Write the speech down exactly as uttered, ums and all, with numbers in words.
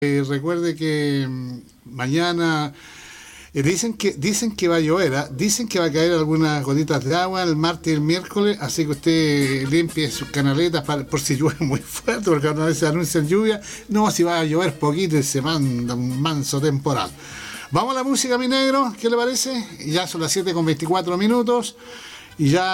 Eh, recuerde que mm, mañana eh, dicen que dicen que va a llover, ¿ah? Dicen que va a caer algunas gotitas de agua el martes y el miércoles, así que usted limpie sus canaletas para, por si llueve muy fuerte, porque a veces anuncian lluvia. No, si va a llover poquito y se manda un manso temporal. Vamos a la música, mi negro, ¿qué le parece? Ya son las siete con veinticuatro minutos y ya